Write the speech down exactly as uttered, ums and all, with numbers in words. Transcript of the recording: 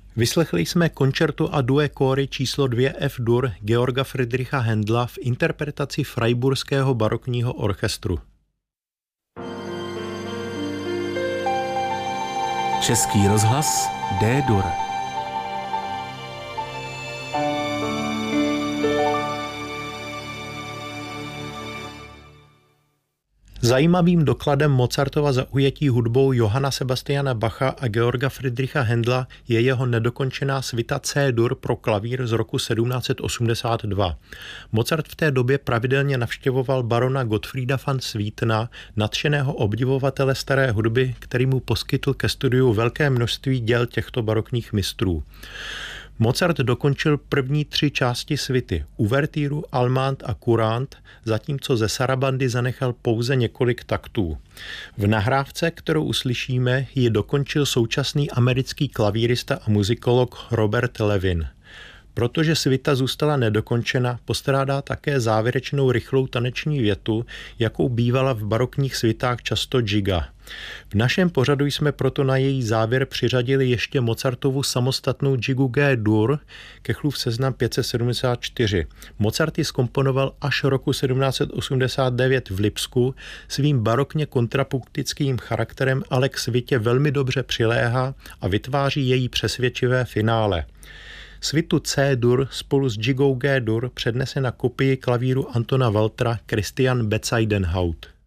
Vyslechli jsme koncerto a due kóry číslo dvě F-dur Georga Friedricha Händla v interpretaci Freiburského barokního orchestru. Český rozhlas D-dur. Zajímavým dokladem Mozartova zaujetí hudbou Johanna Sebastiana Bacha a Georga Friedricha Händla je jeho nedokončená svita C-dur pro klavír z roku sedmnáct set osmdesát dva. Mozart v té době pravidelně navštěvoval barona Gottfrieda van Swietena, nadšeného obdivovatele staré hudby, který mu poskytl ke studiu velké množství děl těchto barokních mistrů. Mozart dokončil první tři části svity, uvertýru, almant a kurant, zatímco ze sarabandy zanechal pouze několik taktů. V nahrávce, kterou uslyšíme, ji dokončil současný americký klavírista a muzikolog Robert Levin. Protože svita zůstala nedokončena, postrádá také závěrečnou rychlou taneční větu, jakou bývala v barokních svitách často džiga. V našem pořadu jsme proto na její závěr přiřadili ještě Mozartovu samostatnou džigu G-dur, Kechlův seznam pět set sedmdesát čtyři. Mozart ji zkomponoval až roku sedmnáct set osmdesát devět v Lipsku, svým barokně kontrapunktickým charakterem ale k svitě velmi dobře přiléhá a vytváří její přesvědčivé finále. Svitu C-dur spolu s džigou G-dur přednese na kopii klavíru Antona Waltera Christian Bezuidenhout.